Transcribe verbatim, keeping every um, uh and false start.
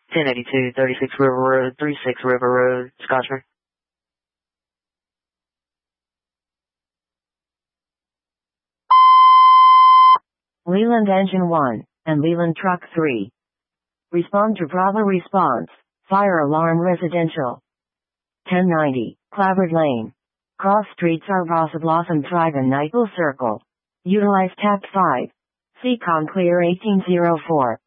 ten eighty-two, thirty-six River Road, thirty-six River Road, Scottsburg. Leland Engine one, and Leland Truck three. Respond to Bravo response. Fire alarm residential. ten ninety, Clavard Lane. Cross streets are Rosa Blossom Drive and Knightville Circle. Utilize tap five. C COM clear eighteen oh four.